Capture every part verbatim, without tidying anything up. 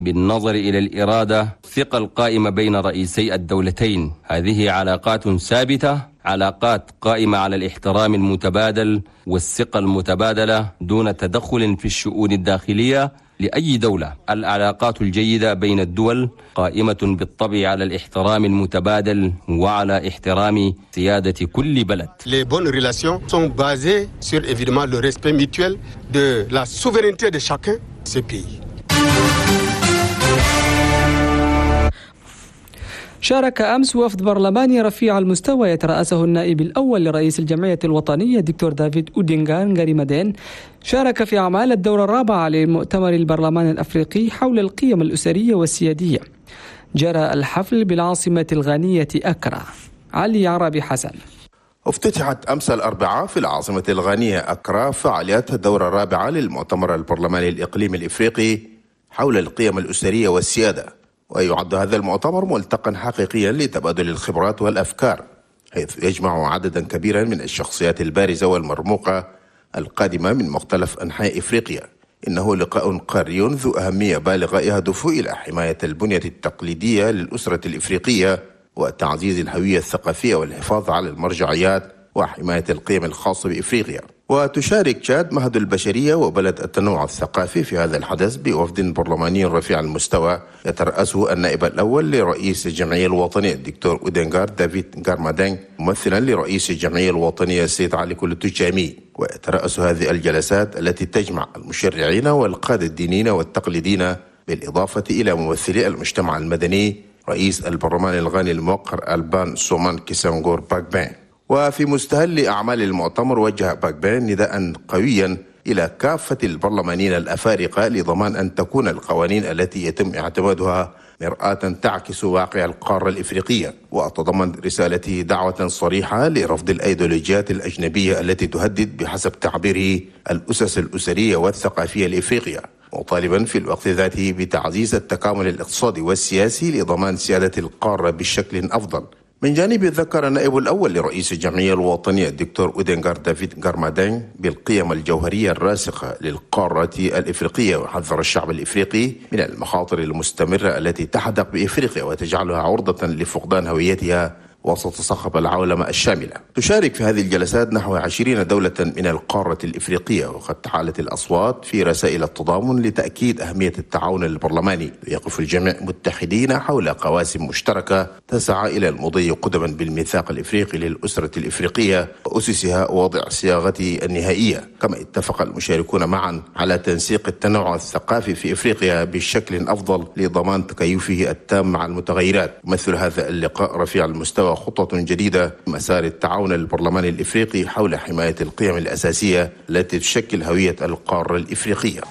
بالنظر إلى الإرادة الثقة القائمة بين رئيسي الدولتين. هذه علاقات ثابتة، علاقات قائمة على الاحترام المتبادل والثقة المتبادلة دون تدخل في الشؤون الداخلية لأي دولة. العلاقات الجيدة بين الدول قائمة بالطبع على الاحترام المتبادل وعلى احترام سيادة كل بلد. Les bonnes relations sont basées sur évidemment le respect mutuel de la souveraineté de chacun de ces pays. شارك أمس وفد برلماني رفيع المستوى يترأسه النائب الأول لرئيس الجمعية الوطنية الدكتور دافيد أودينغار نغاريمادين. شارك في أعمال الدورة الرابعة لمؤتمر البرلمان الأفريقي حول القيم الأسرية والسيادية. جرى الحفل بالعاصمة الغانية أكرا. علي عربي حسن. افتتحت أمس الأربعاء في العاصمة الغانية أكرا فعاليات الدورة الرابعة للمؤتمر البرلماني الإقليمي الإفريقي حول القيم الأسرية والسيادة، ويعد هذا المؤتمر ملتقى حقيقيا لتبادل الخبرات والأفكار، حيث يجمع عددا كبيرا من الشخصيات البارزة والمرموقة القادمة من مختلف أنحاء إفريقيا. إنه لقاء قاري ذو أهمية بالغة يهدف إلى حماية البنية التقليدية للأسرة الإفريقية وتعزيز الهوية الثقافية والحفاظ على المرجعيات وحماية القيم الخاصة بإفريقيا. وتشارك تشاد مهد البشرية وبلد التنوع الثقافي في هذا الحدث بوفد برلماني رفيع المستوى يترأسه النائب الأول لرئيس الجمعية الوطنية الدكتور أودينغار دافيد نغاريمادين، ممثلا لرئيس الجمعية الوطنية السيد علي كولو توجامي. ويترأس هذه الجلسات التي تجمع المشرعين والقادة الدينيين والتقليديين بالإضافة إلى ممثلي المجتمع المدني رئيس البرلمان الغاني الموقر ألبان سومان كيسانغور باكبان. وفي مستهل أعمال المؤتمر وجه باكبان نداء قويا إلى كافة البرلمانيين الأفارقة لضمان أن تكون القوانين التي يتم اعتمادها مرآة تعكس واقع القارة الإفريقية. وتضمن رسالته دعوة صريحة لرفض الأيديولوجيات الأجنبية التي تهدد بحسب تعبيره الأسس الأسرية والثقافية لإفريقيا، مطالبا في الوقت ذاته بتعزيز التكامل الاقتصادي والسياسي لضمان سيادة القارة بشكل أفضل. من جانب ذكر النائب الأول لرئيس الجمعية الوطنية الدكتور أودينغار دافيد نغاريمادين بالقيم الجوهرية الراسخة للقارة الإفريقية، وحذر الشعب الإفريقي من المخاطر المستمرة التي تحدق بإفريقيا وتجعلها عرضة لفقدان هويتها وسط صخب العولمة الشاملة. تشارك في هذه الجلسات نحو عشرين دولة من القارة الإفريقية، وقد تعالت الأصوات في رسائل التضامن لتأكيد أهمية التعاون البرلماني، ويقف الجميع متحدين حول قواسم مشتركة تسعى إلى المضي قدما بالميثاق الإفريقي للأسرة الإفريقية وأسسها ووضع صياغته النهائية. كما اتفق المشاركون معا على تنسيق التنوع الثقافي في إفريقيا بشكل أفضل لضمان تكيفه التام مع المتغيرات. مثل هذا اللقاء رفيع المستوى خطة جديدة مسار التعاون البرلماني الإفريقي حول حماية القيم الأساسية التي تشكل هوية القارة الإفريقية.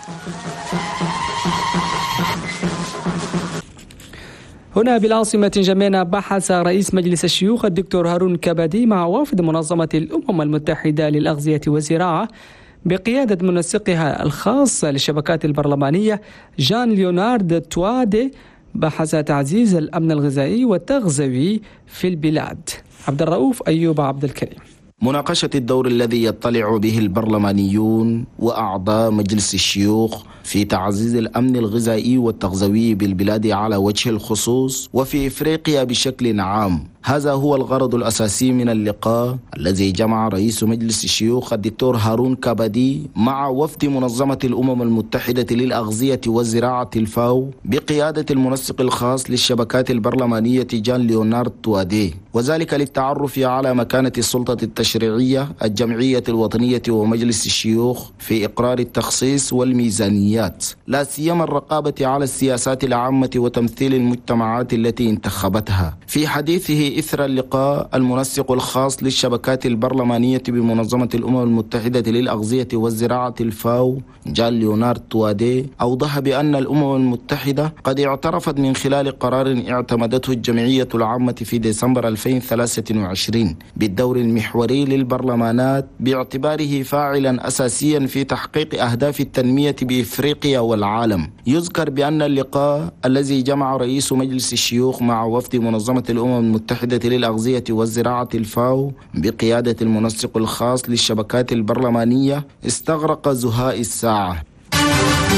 هنا بالعاصمة جمينة بحث رئيس مجلس الشيوخ الدكتور هارون كابادي مع وفد منظمة الأمم المتحدة للأغذية والزراعة بقيادة منسقها الخاص للشبكات البرلمانية جان ليونارد توادي، بحث تعزيز الأمن الغذائي والتغذوي في البلاد. عبد الرؤوف أيوب عبد الكريم. مناقشة الدور الذي يطلع به البرلمانيون وأعضاء مجلس الشيوخ في تعزيز الأمن الغذائي والتغذوي بالبلاد على وجه الخصوص وفي إفريقيا بشكل عام، هذا هو الغرض الأساسي من اللقاء الذي جمع رئيس مجلس الشيوخ الدكتور هارون كابادي مع وفد منظمة الأمم المتحدة للأغذية والزراعة الفاو بقيادة المنسق الخاص للشبكات البرلمانية جان ليونارد توادي، وذلك للتعرف على مكانة السلطة التشريعية الجمعية الوطنية ومجلس الشيوخ في إقرار التخصيص والميزانيات، لا سيما الرقابة على السياسات العامة وتمثيل المجتمعات التي انتخبتها. في حديثه إثر اللقاء، المنسق الخاص للشبكات البرلمانية بمنظمة الأمم المتحدة للأغذية والزراعة الفاو جان ليونارد توادي أوضح بأن الأمم المتحدة قد اعترفت من خلال قرار اعتمدته الجمعية العامة في ديسمبر ألفين وثلاثة وعشرين بالدور المحوري للبرلمانات باعتباره فاعلا أساسيا في تحقيق أهداف التنمية بإفريقيا والعالم. يذكر بأن اللقاء الذي جمع رئيس مجلس الشيوخ مع وفد منظمة الأمم المتحدة للأغذية والزراعة الفاو بقيادة المنسق الخاص للشبكات البرلمانية استغرق زهاء الساعة.